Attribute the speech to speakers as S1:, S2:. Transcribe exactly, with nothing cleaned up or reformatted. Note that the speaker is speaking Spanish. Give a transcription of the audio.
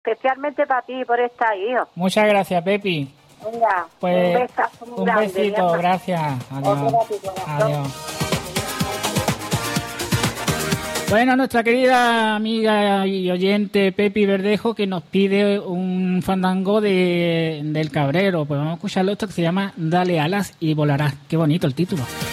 S1: especialmente para ti, por estar ahí, hijo.
S2: Muchas gracias, Pepi.
S1: Venga,
S2: pues,
S1: un besazo muy
S2: un
S1: grande,
S2: besito, gracias. Adiós. Adiós. Bueno, nuestra querida amiga y oyente Pepi Verdejo, que nos pide un fandango de del Cabrero. Pues vamos a escucharlo, esto que se llama Dale alas y volarás. Qué bonito el título.